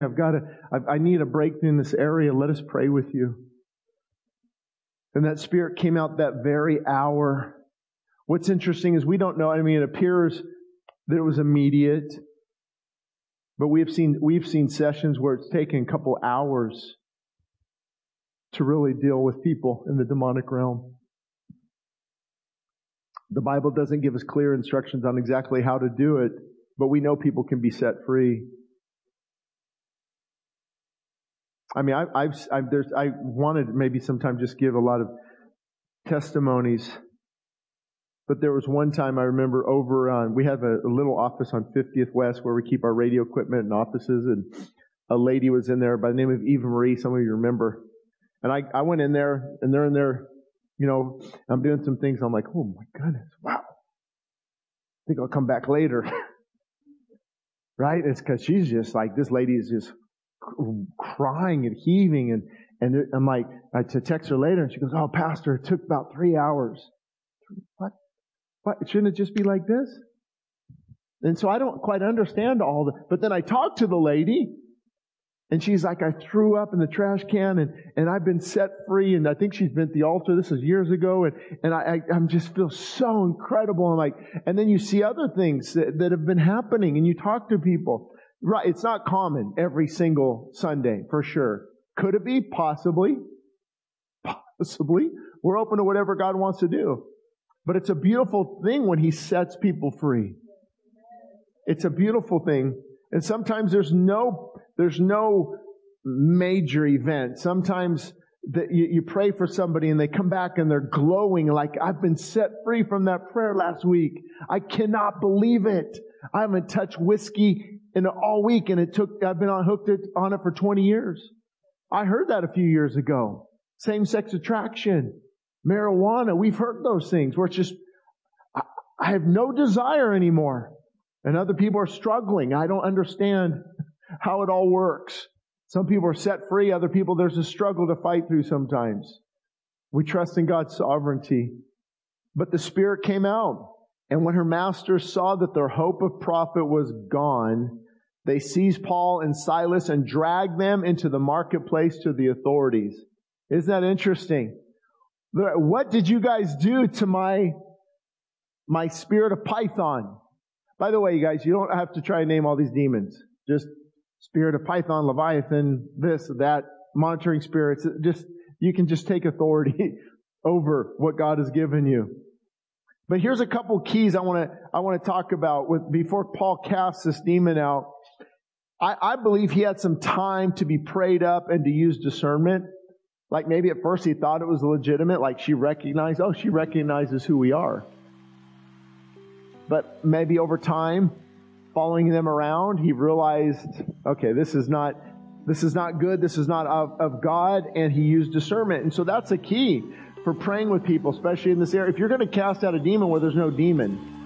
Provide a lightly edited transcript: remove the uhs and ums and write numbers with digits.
I need a breakthrough in this area. Let us pray with you. And that spirit came out that very hour. What's interesting is we don't know. I mean, it appears that it was immediate. But we've seen sessions where it's taken a couple hours to really deal with people in the demonic realm. The Bible doesn't give us clear instructions on exactly how to do it, but we know people can be set free. I mean, I wanted to maybe sometime just give a lot of testimonies, but there was one time I remember we have a little office on 50th West where we keep our radio equipment and offices, and a lady was in there by the name of Eva Marie. Some of you remember. And I went in there, and they're in there, I'm doing some things. I'm like, oh my goodness, wow. I think I'll come back later. Right? It's because she's just like, this lady is just crying and heaving, and I'm like, I text her later, and she goes, "Oh, Pastor, it took about 3 hours." What? Shouldn't it just be like this? And so I don't quite understand but then I talked to the lady, and she's like, I threw up in the trash can, and I've been set free, and I think she's been at the altar. This is years ago, and I'm just feel so incredible. And then you see other things that have been happening, and you talk to people. Right, it's not common every single Sunday, for sure. Could it be? Possibly. Possibly. We're open to whatever God wants to do. But it's a beautiful thing when He sets people free. It's a beautiful thing. And sometimes there's no major event. Sometimes you pray for somebody and they come back and they're glowing like, I've been set free from that prayer last week. I cannot believe it. I haven't touched whiskey in all week, and I've been hooked on it for 20 years. I heard that a few years ago. Same-sex attraction, marijuana. We've heard those things where it's just, I have no desire anymore. And other people are struggling. I don't understand how it all works. Some people are set free. Other people, there's a struggle to fight through sometimes. We trust in God's sovereignty. But the Spirit came out. And when her masters saw that their hope of profit was gone, they seized Paul and Silas and dragged them into the marketplace to the authorities. Isn't that interesting? What did you guys do to my spirit of Python? By the way, you guys, you don't have to try and name all these demons. Just spirit of Python, Leviathan, this, that, monitoring spirits. You can just take authority over what God has given you. But here's a couple keys I want to talk about before Paul casts this demon out. I believe he had some time to be prayed up and to use discernment. Like maybe at first he thought it was legitimate, like she recognizes who we are. But maybe over time, following them around, he realized, okay, this is not good, this is not of God, and he used discernment. And so that's a key for praying with people, especially in this area. If you're going to cast out a demon where there's no demon,